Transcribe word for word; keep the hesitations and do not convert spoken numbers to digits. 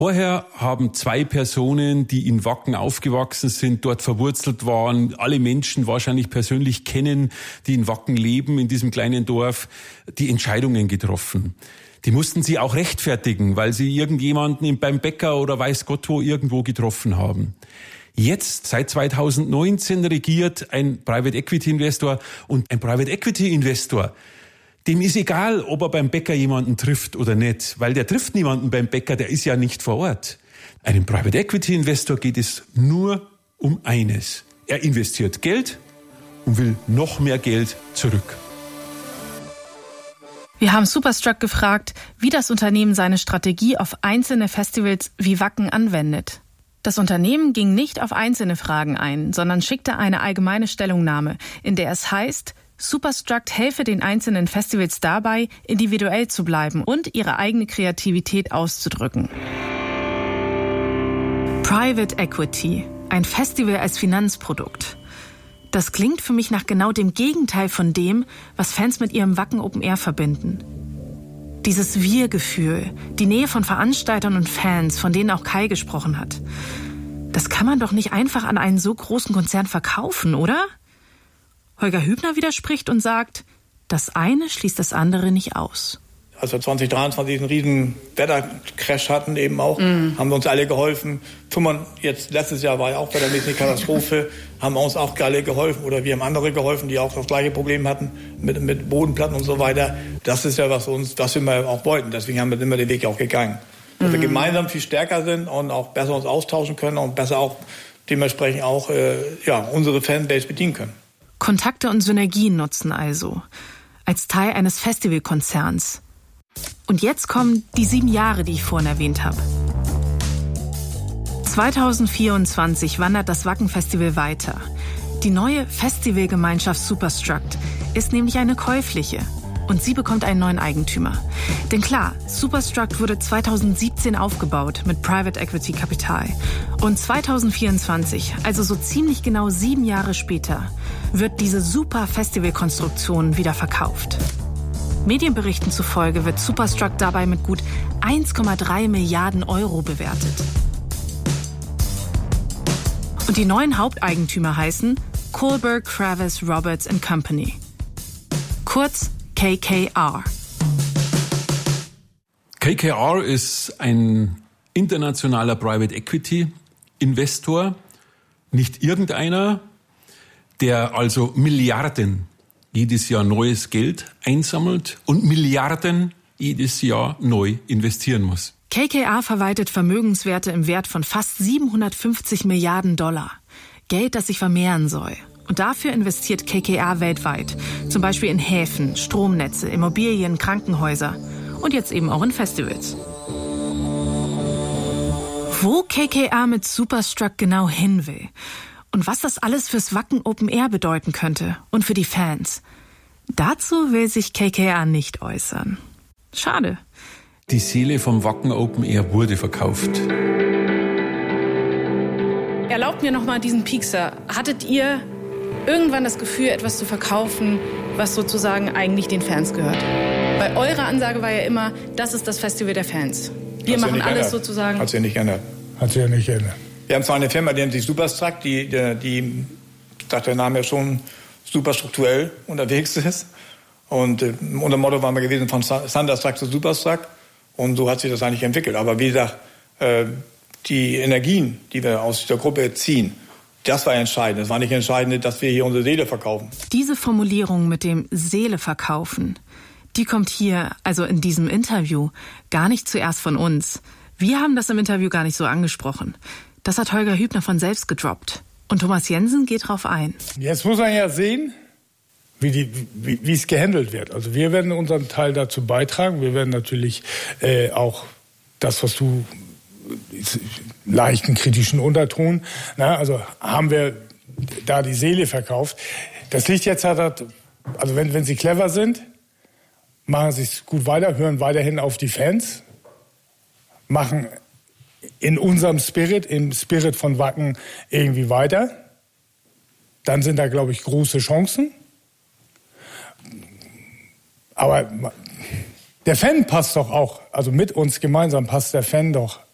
Vorher haben zwei Personen, die in Wacken aufgewachsen sind, dort verwurzelt waren, alle Menschen wahrscheinlich persönlich kennen, die in Wacken leben, in diesem kleinen Dorf, die Entscheidungen getroffen. Die mussten sie auch rechtfertigen, weil sie irgendjemanden beim Bäcker oder weiß Gott wo irgendwo getroffen haben. Jetzt, seit zweitausendneunzehn, regiert ein Private Equity Investor, und ein Private Equity Investor, dem ist egal, ob er beim Bäcker jemanden trifft oder nicht, weil der trifft niemanden beim Bäcker, der ist ja nicht vor Ort. Einem Private Equity Investor geht es nur um eines. Er investiert Geld und will noch mehr Geld zurück. Wir haben Superstruck gefragt, wie das Unternehmen seine Strategie auf einzelne Festivals wie Wacken anwendet. Das Unternehmen ging nicht auf einzelne Fragen ein, sondern schickte eine allgemeine Stellungnahme, in der es heißt, Superstruck helfe den einzelnen Festivals dabei, individuell zu bleiben und ihre eigene Kreativität auszudrücken. Private Equity, ein Festival als Finanzprodukt. Das klingt für mich nach genau dem Gegenteil von dem, was Fans mit ihrem Wacken Open Air verbinden. Dieses Wir-Gefühl, die Nähe von Veranstaltern und Fans, von denen auch Kai gesprochen hat. Das kann man doch nicht einfach an einen so großen Konzern verkaufen, oder? Holger Hübner widerspricht und sagt, das eine schließt das andere nicht aus. Als wir zwanzig dreiundzwanzig einen riesen Wettercrash hatten eben auch, mm. haben wir uns alle geholfen. Jetzt, letztes Jahr war ja auch bei der nächsten Katastrophe, haben wir uns auch alle geholfen oder wir haben andere geholfen, die auch das gleiche Problem hatten mit, mit Bodenplatten und so weiter. Das ist ja was uns, was wir auch wollten. Deswegen haben wir immer den Weg auch gegangen. Dass mm. wir gemeinsam viel stärker sind und auch besser uns austauschen können und besser auch dementsprechend auch äh, ja, unsere Fanbase bedienen können. Kontakte und Synergien nutzen also, als Teil eines Festivalkonzerns. Und jetzt kommen die sieben Jahre, die ich vorhin erwähnt habe. zweitausendvierundzwanzig wandert das Wacken-Festival weiter. Die neue Festivalgemeinschaft Superstruck ist nämlich eine käufliche. Und sie bekommt einen neuen Eigentümer. Denn klar, Superstruck wurde zweitausendsiebzehn aufgebaut mit Private Equity Kapital. Und zweitausendvierundzwanzig, also so ziemlich genau sieben Jahre später, wird diese super Festivalkonstruktion wieder verkauft. Medienberichten zufolge wird Superstruck dabei mit gut eins Komma drei Milliarden Euro bewertet. Und die neuen Haupteigentümer heißen Kohlberg Kravis Roberts and Company. Kurz K K R. K K R ist ein internationaler Private Equity Investor, nicht irgendeiner, der also Milliarden jedes Jahr neues Geld einsammelt und Milliarden jedes Jahr neu investieren muss. K K R verwaltet Vermögenswerte im Wert von fast siebenhundertfünfzig Milliarden Dollar. Geld, das sich vermehren soll. Und dafür investiert K K R weltweit. Zum Beispiel in Häfen, Stromnetze, Immobilien, Krankenhäuser und jetzt eben auch in Festivals. Wo K K R mit Superstruck genau hin will und was das alles fürs Wacken Open Air bedeuten könnte und für die Fans, dazu will sich K K R nicht äußern. Schade. Die Seele vom Wacken Open Air wurde verkauft. Erlaubt mir noch mal diesen Piekser. Hattet ihr irgendwann das Gefühl, etwas zu verkaufen, was sozusagen eigentlich den Fans gehört? Weil eure Ansage war ja immer, das ist das Festival der Fans. Wir Hat's machen ja alles geändert. sozusagen. Hat sich ja nicht geändert. Hat sich ja nicht geändert. Wir haben zwar eine Firma, die nennt sich Superstruck, die, die, die sagt der Name ja schon, superstrukturell unterwegs ist. Und äh, unser Motto war mal gewesen, von Thunderstruck zu Superstruck. Und so hat sich das eigentlich entwickelt. Aber wie gesagt, äh, die Energien, die wir aus der Gruppe ziehen, das war entscheidend. Das war nicht entscheidend, dass wir hier unsere Seele verkaufen. Diese Formulierung mit dem Seele verkaufen, die kommt hier, also in diesem Interview, gar nicht zuerst von uns. Wir haben das im Interview gar nicht so angesprochen. Das hat Holger Hübner von selbst gedroppt. Und Thomas Jensen geht drauf ein. Jetzt muss man ja sehen, wie, die, wie, wie es gehandelt wird. Also wir werden unseren Teil dazu beitragen. Wir werden natürlich äh, auch das, was du leichten kritischen Unterton, na, also haben wir da die Seele verkauft. Das liegt jetzt halt, also wenn, wenn sie clever sind, machen sie es gut weiter, hören weiterhin auf die Fans, machen in unserem Spirit, im Spirit von Wacken irgendwie weiter. Dann sind da, glaube ich, große Chancen. Aber der Fan passt doch auch, also mit uns gemeinsam passt der Fan doch